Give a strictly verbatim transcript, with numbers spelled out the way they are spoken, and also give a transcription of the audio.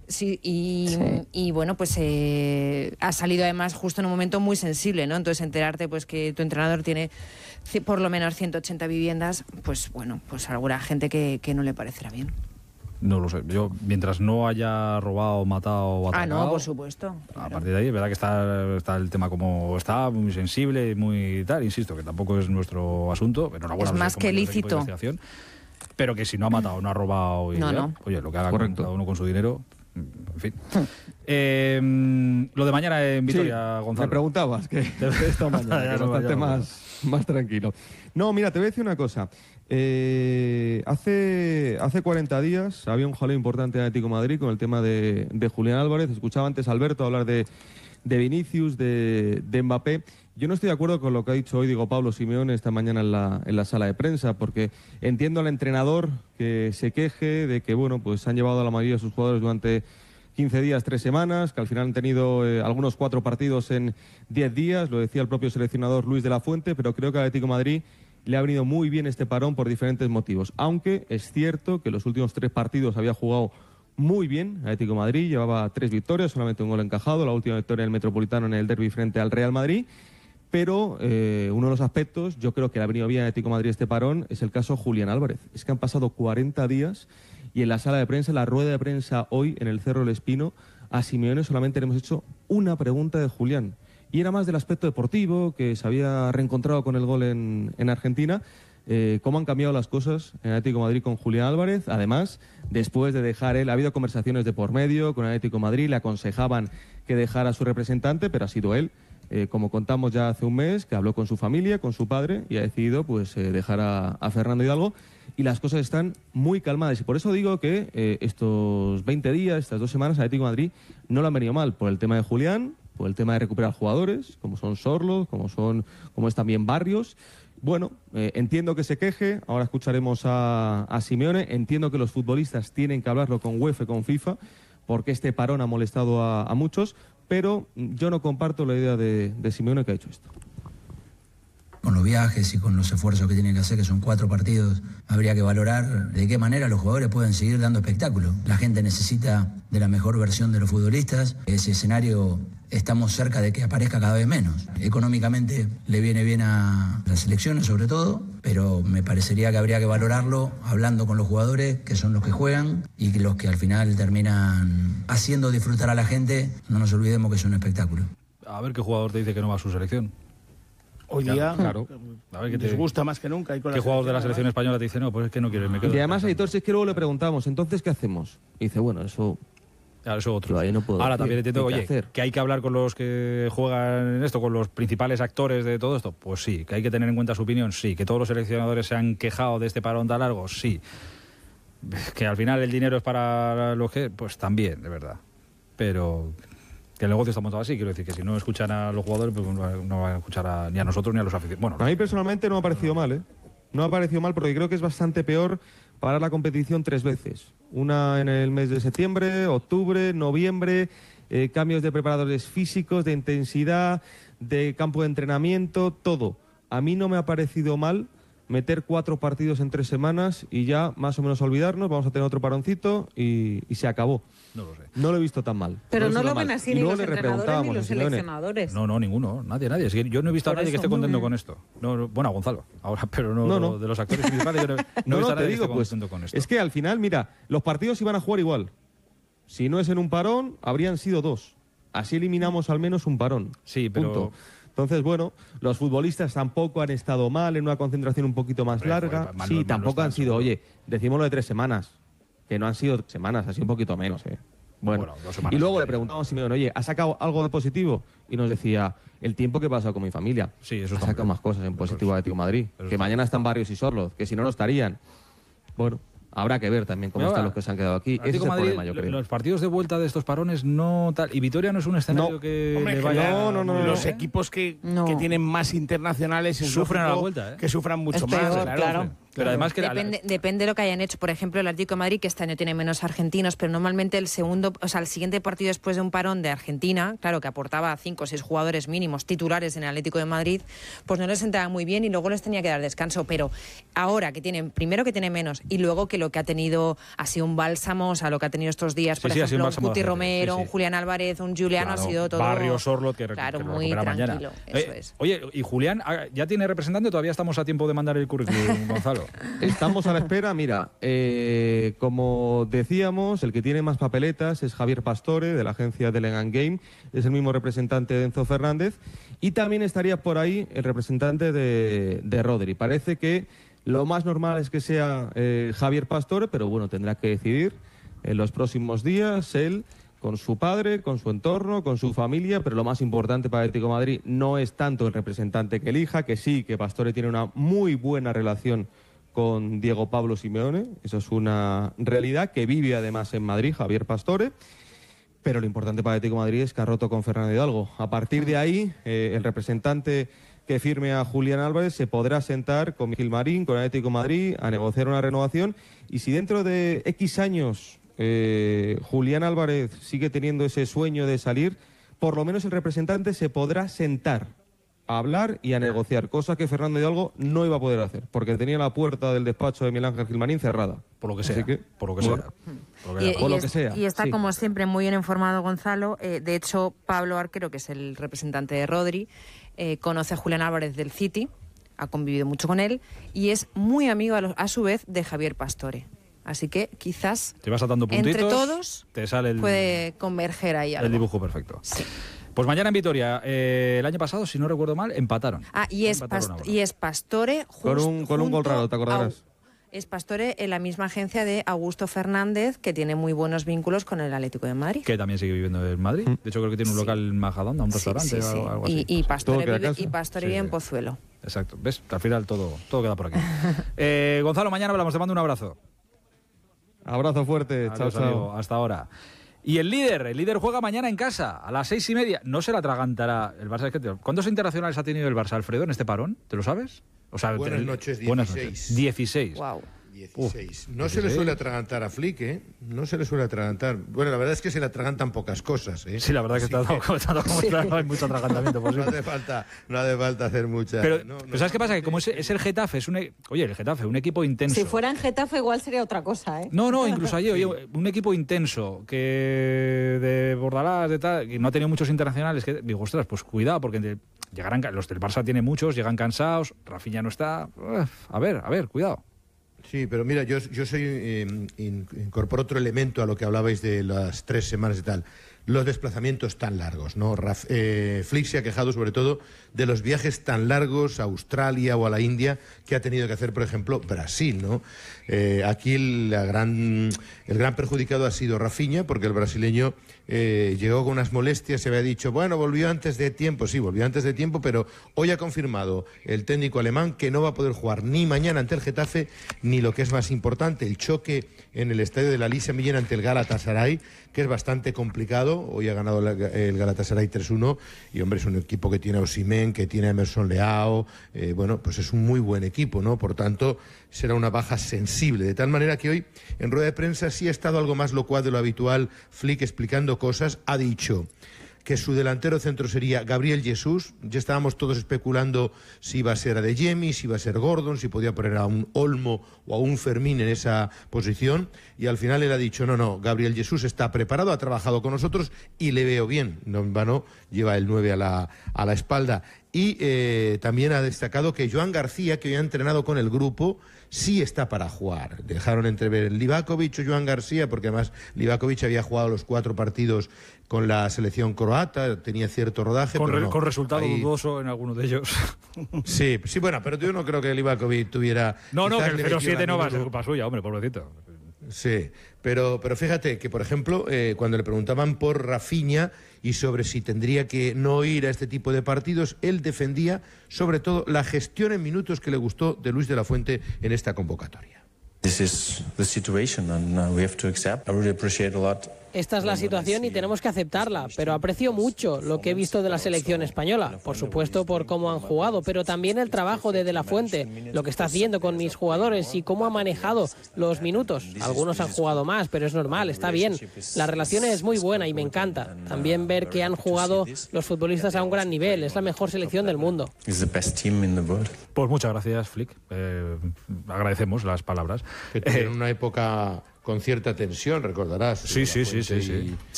Sí, y, Sí. y bueno, pues eh, ha salido además justo en un momento muy sensible, ¿no? Entonces enterarte pues que tu entrenador tiene ci- por lo menos ciento ochenta viviendas, pues bueno, pues habrá gente que, que no le parecerá bien. No lo sé. Yo, mientras no haya robado, matado o Ah, atacado... no, por supuesto. A claro. partir de ahí, es verdad que está, está el tema como está, muy sensible, muy tal, insisto, que tampoco es nuestro asunto. Enhorabuena Es a los más que compañeros del equipo de lícito. investigación, pero que si no ha matado, no ha robado, y No, ya, no. oye, lo que haga con Correcto. cada uno con su dinero, en fin. eh, lo de mañana en Vitoria, Sí, Gonzalo. me preguntabas que esta mañana, Ya que es no, bastante ya no. más, más tranquilo. No, mira, te voy a decir una cosa. Eh, hace, hace cuarenta días había un jaleo importante en Atlético de Madrid con el tema de, de Julián Álvarez. Escuchaba antes a Alberto hablar de, de Vinicius, de, de Mbappé. Yo no estoy de acuerdo con lo que ha dicho hoy, digo, Pablo Simeone esta mañana en la, en la sala de prensa, porque entiendo al entrenador que se queje de que, bueno, pues han llevado a la mayoría de sus jugadores durante quince días, tres semanas, que al final han tenido eh, algunos cuatro partidos en diez días, lo decía el propio seleccionador Luis de la Fuente, pero creo que al Atlético de Madrid le ha venido muy bien este parón por diferentes motivos. Aunque es cierto que los últimos tres partidos había jugado muy bien Atlético de Madrid, llevaba tres victorias, solamente un gol encajado, la última victoria en el Metropolitano en el derbi frente al Real Madrid. Pero eh, uno de los aspectos, yo creo que le ha venido bien a Atlético de Madrid este parón, es el caso Julián Álvarez. Es que han pasado cuarenta días y en la sala de prensa, en la rueda de prensa hoy en el Cerro del Espino, a Simeone solamente le hemos hecho una pregunta de Julián. Y era más del aspecto deportivo, que se había reencontrado con el gol en, en Argentina. Eh, cómo han cambiado las cosas en Atlético de Madrid con Julián Álvarez. Además, después de dejar él, ha habido conversaciones de por medio con Atlético de Madrid, le aconsejaban que dejara a su representante, pero ha sido él, eh, como contamos ya hace un mes, que habló con su familia, con su padre, y ha decidido pues eh, dejar a, a Fernando Hidalgo. Y las cosas están muy calmadas. Y por eso digo que eh, estos veinte días, estas dos semanas, a Atlético de Madrid no lo han venido mal, por el tema de Julián, por el tema de recuperar jugadores, como son Sorloz, como son, como es también Barrios. Bueno, eh, entiendo que se queje, ahora escucharemos a, a Simeone, entiendo que los futbolistas tienen que hablarlo con UEFA, con FIFA, porque este parón ha molestado a, a muchos, pero yo no comparto la idea de, de Simeone que ha hecho esto. Con los viajes y con los esfuerzos que tienen que hacer, que son cuatro partidos, habría que valorar de qué manera los jugadores pueden seguir dando espectáculo. La gente necesita de la mejor versión de los futbolistas. Ese escenario estamos cerca de que aparezca cada vez menos. Económicamente le viene bien a las selecciones sobre todo, pero me parecería que habría que valorarlo hablando con los jugadores, que son los que juegan y que los que al final terminan haciendo disfrutar a la gente. No nos olvidemos que es un espectáculo. A ver qué jugador te dice que no va a su selección. Hoy día, Claro. A ver qué te les gusta más que nunca. Y con ¿Qué la jugador de la selección, selección española te dice no? Pues es que no quiero, me quedo. Y además, Aitor, si es que luego le preguntamos, ¿entonces qué hacemos? Y dice, bueno, eso... Claro, eso otro. Yo ahí no puedo Ahora decir también entiendo, qué hay oye, que hacer. que hay que hablar con los que juegan en esto, con los principales actores de todo esto. Pues sí, que hay que tener en cuenta su opinión, sí. Que todos los seleccionadores se han quejado de este parón tan largo, sí. Que al final el dinero es para los que, pues también, de verdad. Pero que el negocio está montado así, quiero decir que si no escuchan a los jugadores, pues no, no van a escuchar a, ni a nosotros ni a los aficionados. Bueno, A mí personalmente no me ha parecido mal, ¿eh? No me ha parecido mal porque creo que es bastante peor parar la competición tres veces. Una en el mes de septiembre, octubre, noviembre, eh, cambios de preparadores físicos, de intensidad, de campo de entrenamiento, todo. A mí no me ha parecido mal meter cuatro partidos en tres semanas y ya más o menos olvidarnos, vamos a tener otro paroncito y, y se acabó. no lo sé. No lo he visto tan mal. Pero lo he no visto lo tan ven mal. así Y ni luego los le entrenadores ni repreguntábamos los a Simeone. seleccionadores. No, no, ninguno, nadie, nadie. Es que yo no he visto a Por nadie que eso, esté contento mm. con esto. No, no, bueno, a Gonzalo, ahora, pero no, No, no. de los actores principales. Yo no, no he No, visto no, a te nadie digo, que esté pues, contento con esto. es que al final, mira, los partidos iban a jugar igual. Si no es en un parón, habrían sido dos. Así eliminamos al menos un parón. Sí, pero- Punto. Entonces, bueno, los futbolistas tampoco han estado mal en una concentración un poquito más Hombre, larga. joder, mal no- sí, mal no tampoco han están, sido, seguro. oye, decimos lo de tres semanas, que no han sido semanas, ha sido un poquito menos, ¿eh? Bueno, Bueno, dos semanas y luego sí. le preguntamos a Simeone, oye, ¿has sacado algo de positivo? Y nos decía, el tiempo que he pasado con mi familia. Sí, eso ha está sacado muy más cosas en Eso positivo es- a Atlético de Madrid. eso Que está mañana están Barrios y Sorloz, que si no, no estarían. Bueno, habrá que ver también cómo Mira, están los que se han quedado aquí. Ese es Atlético el Madrid, problema, yo creo. los partidos de vuelta de estos parones no tal. Y Vitoria no es un escenario No. que Hombre, le que vaya. no, no, no, muy no, los bien, ¿eh? equipos que, No. que tienen más internacionales es Sufren a la lógico vuelta, ¿eh? que sufran mucho Es más, peor, claro. claro. Pero además que depende, la... depende de lo que hayan hecho. Por ejemplo, el Atlético de Madrid, que este año tiene menos argentinos, pero normalmente el segundo, o sea, el siguiente partido después de un parón de Argentina, claro, que aportaba cinco o seis jugadores mínimos titulares en el Atlético de Madrid, pues no les sentaba muy bien y luego les tenía que dar descanso. Pero ahora que tienen, primero que tiene menos y luego que lo que ha tenido ha sido un bálsamo, o sea, lo que ha tenido estos días, por sí, sí, ejemplo, un, un Cuti sí, Romero, sí. un Julián Álvarez, un Julián, claro, ha sido todo... Barrio Sorlot, que, claro, que lo muy recupera tranquilo, mañana. eso Eh, es. Oye, ¿y Julián ya tiene representante o todavía estamos a tiempo de mandar el currículum, Gonzalo? Estamos a la espera, mira, eh, como decíamos, el que tiene más papeletas es Javier Pastore, de la agencia Delegan Game, es el mismo representante de Enzo Fernández, y también estaría por ahí el representante de, de Rodri. Parece que lo más normal es que sea eh, Javier Pastore, pero bueno, tendrá que decidir en los próximos días él, con su padre, con su entorno, con su familia, pero lo más importante para el Atlético de Madrid no es tanto el representante que elija, que sí, que Pastore tiene una muy buena relación con Diego Pablo Simeone, eso es una realidad, que vive además en Madrid, Javier Pastore, pero lo importante para el Atlético de Madrid es que ha roto con Fernando Hidalgo. A partir de ahí, eh, el representante que firme a Julián Álvarez se podrá sentar con Gilmarín, con el Atlético de Madrid, a negociar una renovación, y si dentro de X años eh, Julián Álvarez sigue teniendo ese sueño de salir, por lo menos el representante se podrá sentar a hablar y a negociar, cosa que Fernando Hidalgo no iba a poder hacer, porque tenía la puerta del despacho de Miguel Ángel Gilmarín cerrada. Por lo que Así sea, que, por lo que bueno, sea. Por lo que Y, sea. por y lo es- que sea, y está sí. como siempre muy bien informado Gonzalo. Eh, de hecho, Pablo Arquero, que es el representante de Rodri, eh, conoce a Julián Álvarez del City, ha convivido mucho con él y es muy amigo a, lo- a su vez de Javier Pastore. Así que quizás Te vas atando puntitos, entre todos te sale el, puede converger ahí algo. el dibujo perfecto. Sí. Pues mañana en Vitoria, eh, el año pasado, si no recuerdo mal, empataron. Ah, y es, Empataron a Past- uno. y es Pastore Con just- un- con un gol junto raro, ¿te acordarás? a- Es Pastore en la misma agencia de Augusto Fernández, que tiene muy buenos vínculos con el Atlético de Madrid. Que también sigue viviendo en Madrid. De hecho, creo que tiene un Sí. local en Majadahonda, un Sí, restaurante sí, o sí. algo, algo así. Y, y Pastore Todo queda vive, casa. y Pastore Sí, vive en sí. Pozuelo. Exacto. ¿Ves? Al final todo, todo queda por aquí. eh, Gonzalo, mañana hablamos. Te mando un abrazo. Abrazo fuerte, chao, Adiós, chao. amigo. Hasta ahora. Y el líder, el líder juega mañana en casa, a las seis y media. No se la atragantará el Barça. Es que te- ¿Cuántos internacionales ha tenido el Barça, Alfredo, en este parón? ¿Te lo sabes? O sea, Buenas el- noches, buenas dieciséis. noches. dieciséis. Wow. dieciséis. No se le dieciséis. suele atragantar a Flick, ¿eh? No se le suele atragantar. Bueno, la verdad es que se le atragantan pocas cosas, ¿eh? Sí, la verdad que Así está dado como está dado como está, no hay mucho atragantamiento no posible. hace falta, no hace falta hacer mucha. Pero, no, no, pero ¿sabes qué pasa? Que como es, es el Getafe, es un, e- oye, el Getafe, un equipo intenso. Si fuera en Getafe igual sería otra cosa, ¿eh? No, no, incluso allí, oye, un equipo intenso, que de Bordalás, de tal, que no ha tenido muchos internacionales, que digo, ostras, pues cuidado, porque de- llegarán, ca- los del Barça tienen muchos, llegan cansados, Rafinha no está, uf, a ver, a ver, cuidado. Sí, pero mira, yo, yo soy eh, in- incorporo otro elemento a lo que hablabais de las tres semanas y tal. Los desplazamientos tan largos, ¿no? Raf, eh, Flick se ha quejado sobre todo de los viajes tan largos a Australia o a la India que ha tenido que hacer, por ejemplo, Brasil, ¿no? Eh, aquí la gran, el gran perjudicado ha sido Rafinha, porque el brasileño eh, llegó con unas molestias, se había dicho, bueno, volvió antes de tiempo, sí, volvió antes de tiempo, pero hoy ha confirmado el técnico alemán que no va a poder jugar ni mañana ante el Getafe, ni lo que es más importante, el choque en el estadio de la Lisa Millén ante el Galatasaray, que es bastante complicado. Hoy ha ganado la- el Galatasaray tres uno y, hombre, es un equipo que tiene a Osimhen, que tiene a Emerson Leao, eh, bueno, pues es un muy buen equipo, ¿no? Por tanto, será una baja sensible, de tal manera que hoy en rueda de prensa sí ha estado algo más locuaz de lo habitual. Flick explicando cosas, ha dicho que su delantero centro sería Gabriel Jesús. Ya estábamos todos especulando si iba a ser Adeyemi, si iba a ser Gordon, si podía poner a un Olmo o a un Fermín en esa posición, y al final él ha dicho, no, no, Gabriel Jesús está preparado, ha trabajado con nosotros y le veo bien. No en vano lleva el nueve a la, a la espalda. Y eh, también ha destacado que Joan García, que hoy ha entrenado con el grupo, sí está para jugar. Dejaron entrever Livakovic o Joan García, porque además Livakovic había jugado los cuatro partidos con la selección croata, tenía cierto rodaje. Con, pero re- no. con resultado Ahí- dudoso en alguno de ellos. Sí, sí, bueno, pero yo no creo que Livakovic tuviera... No, no, quizás que el le cero metió siete la no va a ser minuto- culpa suya, hombre, pobrecito. Sí, pero, pero fíjate que, por ejemplo, eh, cuando le preguntaban por Rafinha y sobre si tendría que no ir a este tipo de partidos, él defendía sobre todo la gestión en minutos que le gustó de Luis de la Fuente en esta convocatoria. This is the situation and uh, we have to accept. I really appreciate a lot. Esta es la situación y tenemos que aceptarla, pero aprecio mucho lo que he visto de la selección española, por supuesto por cómo han jugado, pero también el trabajo de De La Fuente, lo que está haciendo con mis jugadores y cómo ha manejado los minutos. Algunos han jugado más, pero es normal, está bien. La relación es muy buena y me encanta. También ver que han jugado los futbolistas a un gran nivel, es la mejor selección del mundo. Pues muchas gracias, Flick. Eh, agradecemos las palabras. Que en una época con cierta tensión, recordarás. Sí, sí, sí, sí, sí.